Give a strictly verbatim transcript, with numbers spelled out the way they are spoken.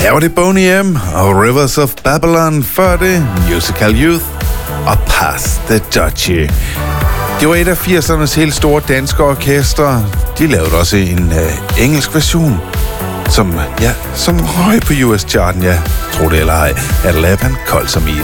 Her var det Boney M og Rivers of Babylon, før det Musical Youth og Pass the Dutchie. Det var et af firsernes helt store danske orkestre. De lavede også en uh, engelsk version, som, ja, som røg på U S-charten, ja, tro det eller ej, at Laban kold som is.